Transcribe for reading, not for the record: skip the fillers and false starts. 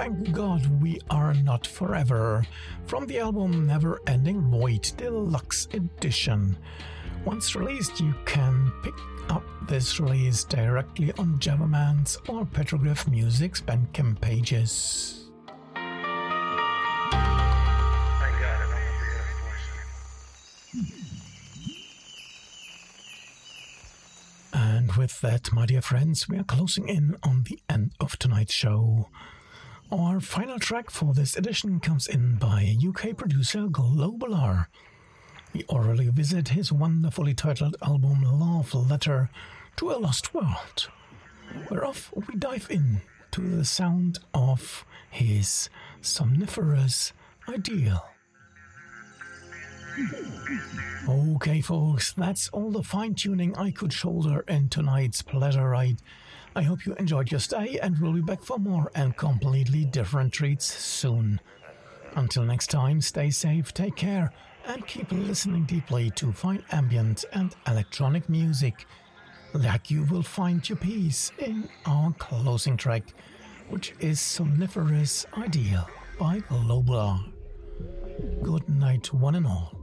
Thank God We Are Not Forever from the album Never Ending Void Deluxe Edition. Once released, you can pick up this release directly on Javaman's or Petroglyph Music's Bandcamp pages. And with that, my dear friends, we are closing in on the end of tonight's show. Our final track for this edition comes in by UK producer Globalar. We orally visit his wonderfully titled album Love Letter to a Lost World, whereof we dive in to the sound of his somniferous ideal. Okay, folks, that's all the fine-tuning I could shoulder in tonight's pleasure ride. I hope you enjoyed your stay, and we'll be back for more and completely different treats soon. Until next time, stay safe, take care, and keep listening deeply to fine ambient and electronic music, like you will find your peace in our closing track, which is Somniferous Ideal by Globalar. Good night, one and all.